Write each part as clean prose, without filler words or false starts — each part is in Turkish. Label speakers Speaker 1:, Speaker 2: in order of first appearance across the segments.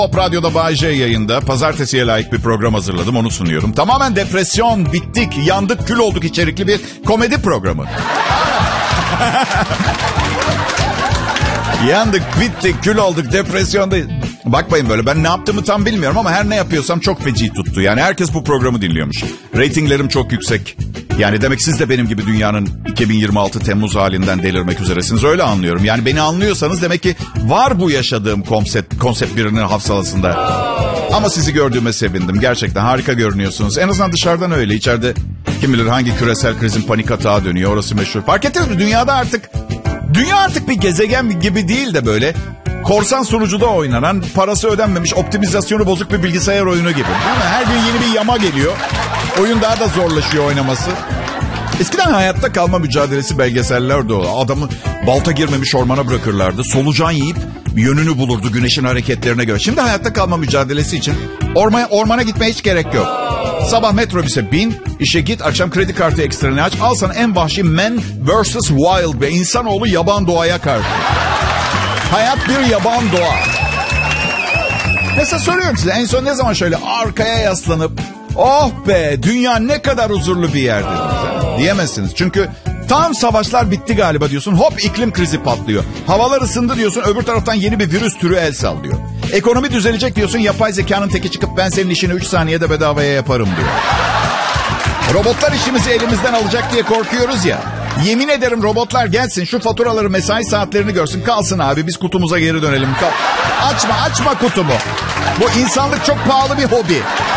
Speaker 1: Pop Radyo'da Bay J yayında. Pazartesiye layık bir program hazırladım, onu sunuyorum. Tamamen depresyon, bittik, yandık, kül olduk içerikli bir komedi programı. Yandık, bittik, kül olduk, depresyonda. Bakmayın böyle, ben ne yaptığımı tam bilmiyorum ama her ne yapıyorsam çok feci tuttu. Yani herkes bu programı dinliyormuş. Ratinglerim çok yüksek. Yani demek siz de benim gibi dünyanın 2026 Temmuz halinden delirmek üzeresiniz, öyle anlıyorum. Yani beni anlıyorsanız demek ki var bu yaşadığım konsept birinin hafsalasında. Ama sizi gördüğüme sevindim. Gerçekten harika görünüyorsunuz. En azından dışarıdan öyle. İçeride kim bilir hangi küresel krizin panik atağı dönüyor, orası meşhur. Fark ettiniz mi? Dünya artık bir gezegen gibi değil de böyle korsan sunucuda oynanan, parası ödenmemiş, optimizasyonu bozuk bir bilgisayar oyunu gibi. Değil mi? Her gün yeni bir yama geliyor. Oyun daha da zorlaşıyor oynaması. Eskiden hayatta kalma mücadelesi belgesellerdi o. Adamı balta girmemiş ormana bırakırlardı. Solucan yiyip yönünü bulurdu güneşin hareketlerine göre. Şimdi hayatta kalma mücadelesi için ormana gitmeye hiç gerek yok. Sabah metrobüse bin, işe git, akşam kredi kartı ekstranı aç. Al sana en vahşi Man vs. Wild ve insanoğlu yaban doğaya karşı. Hayat bir yaban doğa. Mesela soruyorum size, en son ne zaman şöyle arkaya yaslanıp oh be dünya ne kadar huzurlu bir yer dediniz? Diyemezsiniz. Çünkü tam savaşlar bitti galiba diyorsun, hop iklim krizi patlıyor. Havalar ısındı diyorsun, öbür taraftan yeni bir virüs türü el sallıyor. Ekonomi düzelecek diyorsun, yapay zekanın teki çıkıp ben senin işini 3 saniyede bedavaya yaparım diyor. Robotlar işimizi elimizden alacak diye korkuyoruz ya. Yemin ederim robotlar gelsin, şu faturaları, mesai saatlerini görsün, kalsın abi, biz kutumuza geri dönelim. Açma kutumu. Bu insanlık çok pahalı bir hobi.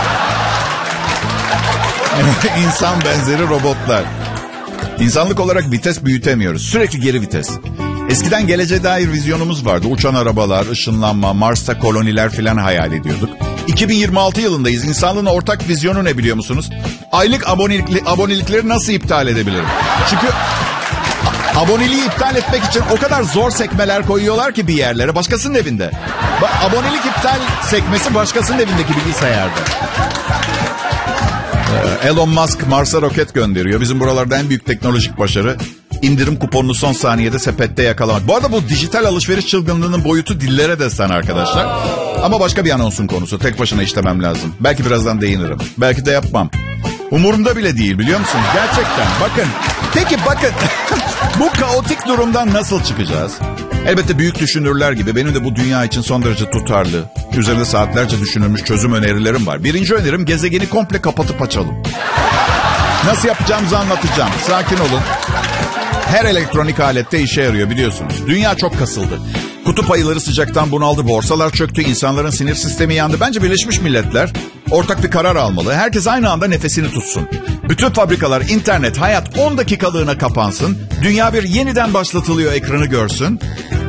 Speaker 1: İnsan benzeri robotlar. İnsanlık olarak vites büyütemiyoruz. Sürekli geri vites. Eskiden geleceğe dair vizyonumuz vardı. Uçan arabalar, ışınlanma, Mars'ta koloniler filan hayal ediyorduk. 2026 yılındayız. İnsanlığın ortak vizyonu ne biliyor musunuz? Aylık abonelikleri nasıl iptal edebilirim? Çünkü aboneliği iptal etmek için o kadar zor sekmeler koyuyorlar ki bir yerlere. Başkasının evinde. Abonelik iptal sekmesi başkasının evindeki bilgisayarda. Elon Musk Mars'a roket gönderiyor. Bizim buralarda en büyük teknolojik başarı indirim kuponunu son saniyede sepette yakalamak. Bu arada bu dijital alışveriş çılgınlığının boyutu dillere destan arkadaşlar. Ama başka bir anonsun konusu. Tek başına işlemem lazım. Belki birazdan değinirim. Belki de yapmam. Umurumda bile değil, biliyor musunuz? Gerçekten bakın. Peki bakın. Bu kaotik durumdan nasıl çıkacağız? Elbette büyük düşünürler gibi benim de bu dünya için son derece tutarlı, üzerinde saatlerce düşünülmüş çözüm önerilerim var. Birinci önerim, gezegeni komple kapatıp açalım. Nasıl yapacağımızı anlatacağım. Sakin olun. Her elektronik alette işe yarıyor biliyorsunuz. Dünya çok kasıldı. Kutup ayıları sıcaktan bunaldı, borsalar çöktü, insanların sinir sistemi yandı. Bence Birleşmiş Milletler ortak bir karar almalı. Herkes aynı anda nefesini tutsun. Bütün fabrikalar, internet, hayat 10 dakikalığına kapansın. Dünya bir yeniden başlatılıyor ekranı görsün.